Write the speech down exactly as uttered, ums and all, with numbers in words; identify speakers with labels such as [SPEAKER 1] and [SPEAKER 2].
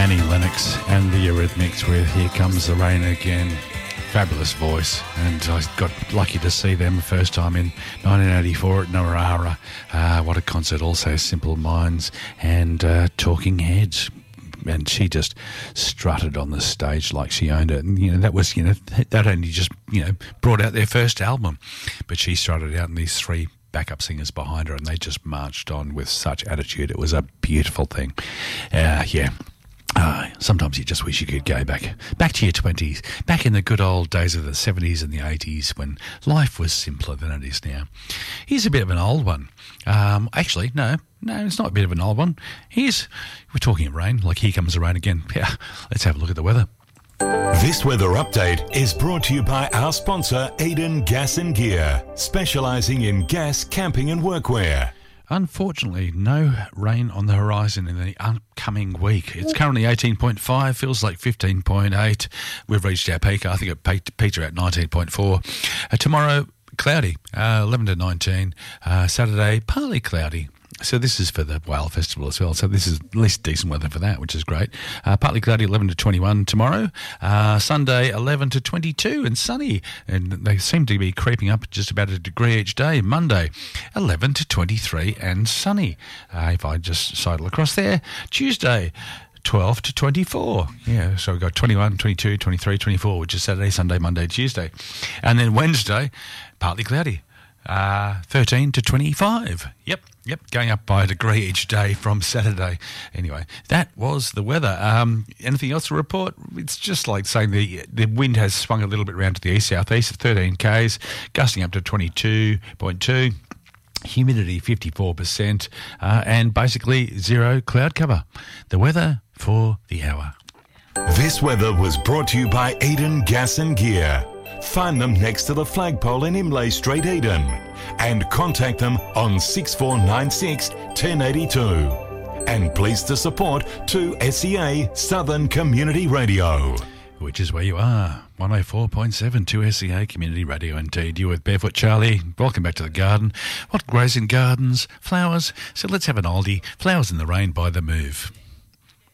[SPEAKER 1] Annie Lennox and the Eurythmics with Here Comes the Rain Again. Fabulous voice, and I got lucky to see them the first time in nineteen eighty-four at Narara. Uh, what a concert. Also Simple Minds and uh, Talking Heads. And she just strutted on the stage like she owned it. And, you know, that was, you know, that only just, you know, brought out their first album. But she strutted out, and these three backup singers behind her, and they just marched on with such attitude. It was a beautiful thing. Uh, yeah. Uh, sometimes you just wish you could go back back to your twenties, back in the good old days of the seventies and the eighties when life was simpler than it is now. Here's a bit of an old one. Um, actually, no, no, it's not a bit of an old one. Here's, we're talking of rain, like Here Comes the Rain Again. Yeah, let's have a look at the weather.
[SPEAKER 2] This weather update is brought to you by our sponsor, Eden Gas and Gear, specialising in gas, camping and workwear.
[SPEAKER 1] Unfortunately, no rain on the horizon in the upcoming week. It's currently eighteen point five, feels like fifteen point eight. We've reached our peak. I think it peaked at nineteen point four. Uh, tomorrow, cloudy, uh, eleven to nineteen. Uh, Saturday, partly cloudy. So this is for the Whale Festival as well. So this is at least decent weather for that, which is great. Uh, partly cloudy, eleven to twenty-one tomorrow. Uh, Sunday, eleven to twenty-two and sunny. And they seem to be creeping up just about a degree each day. Monday, eleven to twenty-three and sunny. Uh, if I just sidle across there. Tuesday, twelve to twenty-four. Yeah, so we've got twenty-one, twenty-two, twenty-three, twenty-four, which is Saturday, Sunday, Monday, Tuesday. And then Wednesday, partly cloudy. Uh, thirteen to twenty-five. Yep, yep, going up by a degree each day from Saturday. Anyway, that was the weather. Um, anything else to report? It's just like saying the the wind has swung a little bit round to the east-southeast at thirteen kays, gusting up to twenty-two point two. Humidity fifty-four percent, uh, and basically zero cloud cover. The weather for the hour.
[SPEAKER 2] This weather was brought to you by Eden Gas and Gear. Find them next to the flagpole in Imlay Street, Eden, and contact them on six four nine six, one zero eight two. And pleased to support two S E A Southern Community Radio.
[SPEAKER 1] Which is where you are. one oh four point seven, two S E A Community Radio indeed. You with Barefoot Charlie. Welcome back to the garden. What grows in gardens? Flowers. So let's have an oldie. Flowers in the Rain by The Move.